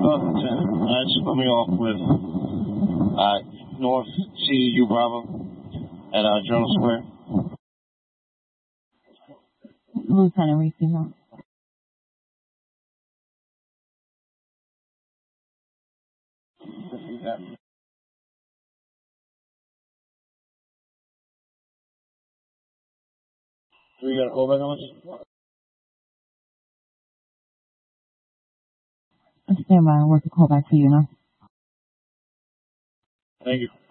Just put me off with North CU Bravo at Journal Square. Lieutenant Reese, Do we got a callback on this? Stand by. I'll work a call back for you now. Thank you.